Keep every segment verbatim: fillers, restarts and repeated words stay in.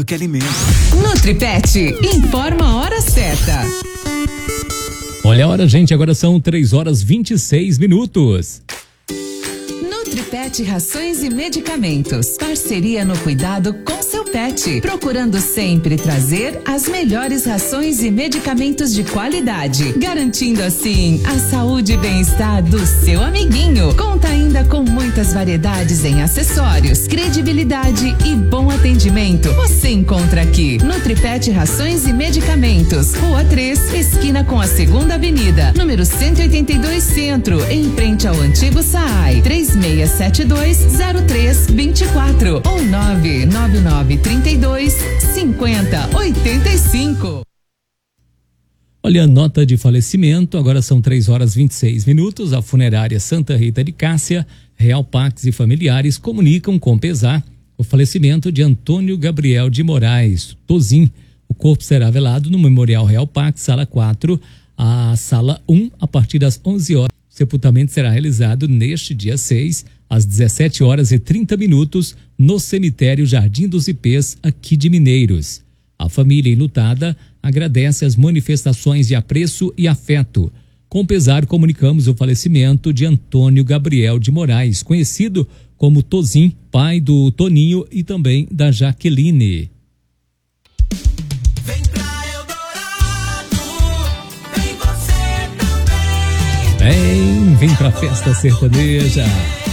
Que alimento. Nutripet informa a hora certa. Olha a hora, gente, agora são três horas e vinte e seis minutos. Nutripet Rações e Medicamentos. Parceria no cuidado com seu pet. Procurando sempre trazer as melhores rações e medicamentos de qualidade. Garantindo assim a saúde e bem-estar do seu amiguinho. Conta ainda com muitas variedades em acessórios, credibilidade e bom atendimento. Você encontra aqui Nutripet Rações e Medicamentos. Rua três, esquina com a Segunda Avenida. Número cento e oitenta e dois Centro, em frente ao antigo S A I. três seis sete dois, zero três dois quatro ou nove nove nove três dois, cinco zero oito cinco. Olha a nota de falecimento, agora são três horas e vinte e seis minutos. A funerária Santa Rita de Cássia, Real Pax e familiares comunicam com pesar o falecimento de Antônio Gabriel de Moraes, Tozin. O corpo será velado no Memorial Real Pax, sala quatro, a sala um, a partir das onze horas. O sepultamento será realizado neste dia seis, às dezessete horas e trinta minutos, no cemitério Jardim dos Ipês, aqui de Mineiros. A família enlutada agradece as manifestações de apreço e afeto. Com pesar, comunicamos o falecimento de Antônio Gabriel de Moraes, conhecido como Tozin, pai do Toninho e também da Jaqueline. Vem pra Eldorado, vem você também. Vem, vem pra festa sertaneja.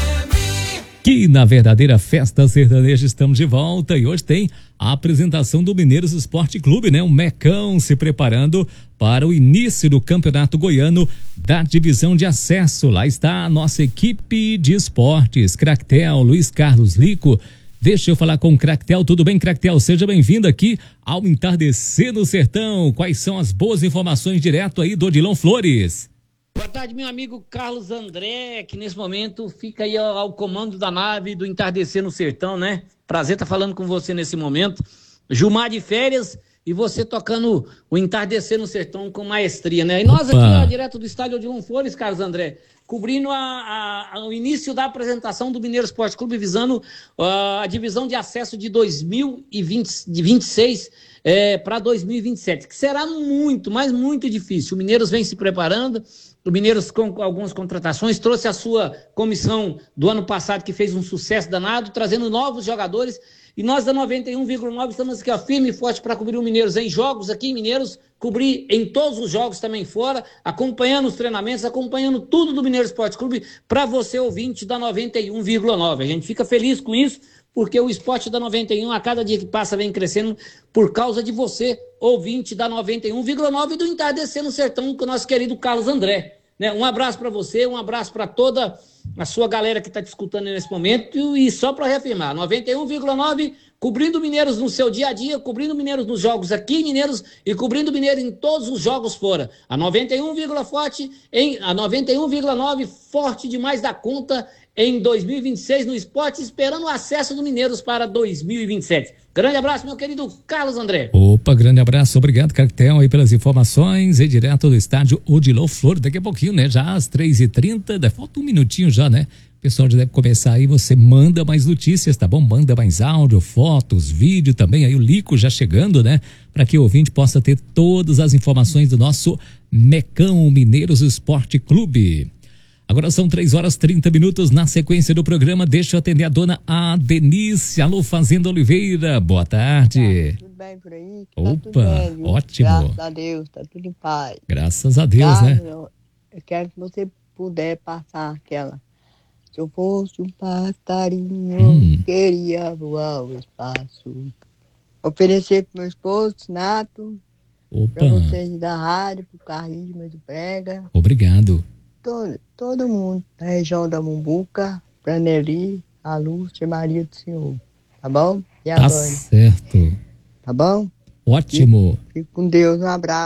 Que na verdadeira festa sertaneja estamos de volta e hoje tem a apresentação do Mineiros Esporte Clube, né? Um Mecão se preparando para o início do Campeonato Goiano da divisão de acesso. Lá está a nossa equipe de esportes, Cractel, Luiz Carlos Lico. Deixa eu falar com o Cractel. Tudo bem, Cractel? Seja bem-vindo aqui ao Entardecer no Sertão. Quais são as boas informações direto aí do Odilon Flores? Boa tarde, meu amigo Carlos André, que nesse momento fica aí ao, ao comando da nave do Entardecer no Sertão, né? Prazer estar falando com você nesse momento. Gilmar de férias e você tocando o Entardecer no Sertão com maestria, né? E nós Opa. aqui, ó, direto do estádio Odilon Flores, Carlos André, cobrindo a, a, a, o início da apresentação do Mineiro Esporte Clube, visando uh, a divisão de acesso de dois mil e vinte, de vinte e seis é, para dois mil e vinte e sete, que será muito, mas muito difícil. O Mineiros vem se preparando. O Mineiros, com algumas contratações, trouxe a sua comissão do ano passado, que fez um sucesso danado, trazendo novos jogadores. E nós da noventa e um vírgula nove estamos aqui, ó, firme e forte para cobrir o Mineiros em jogos aqui em Mineiros, cobrir em todos os jogos também fora, acompanhando os treinamentos, acompanhando tudo do Mineiro Esporte Clube para você, ouvinte da noventa e um vírgula nove. A gente fica feliz com isso, porque o esporte da noventa e um, a cada dia que passa, vem crescendo por causa de você, ouvinte da noventa e um vírgula nove do Entardecer no Sertão, com o nosso querido Carlos André. Né? Um abraço para você, um abraço para toda a sua galera que está te escutando nesse momento. E só para reafirmar, noventa e um vírgula nove, cobrindo Mineiros no seu dia a dia, cobrindo Mineiros nos jogos aqui em Mineiros e cobrindo Mineiros em todos os jogos fora. A noventa e um, forte em, a noventa e um vírgula nove forte demais da conta em dois mil e vinte e seis no esporte, esperando o acesso do Mineiros para dois mil e vinte e sete. Grande abraço, meu querido Carlos André. Opa, grande abraço, obrigado, Cractel, aí pelas informações, e direto do estádio Odilon Flores, daqui a pouquinho, né, já às três e trinta, falta um minutinho já, né, o pessoal já deve começar aí, você manda mais notícias, tá bom? Manda mais áudio, fotos, vídeo também, aí o Lico já chegando, né, para que o ouvinte possa ter todas as informações do nosso Mecão Mineiros Esporte Clube. Agora são três horas e trinta minutos. Na sequência do programa, deixa eu atender a dona Adenice. Alô, Fazenda Oliveira, boa tarde. Tá tudo bem por aí? Opa, tá tudo bem, ótimo. Graças a Deus, tá tudo em paz. Graças a Deus, Tá, né? Eu, eu quero que você puder passar aquela. Se eu fosse um passarinho, Hum. queria voar ao espaço. Oferecer pro meu esposo, Nato, pra Opa, vocês da rádio, pro Carlinhos do Prega. obrigado. Todo, todo mundo da região da Mumbuca, pra Nelly, a Lúcia e Maria do Senhor. Tá bom? E a Tá Vânia, certo. tá bom? Ótimo. Fique com Deus, um abraço.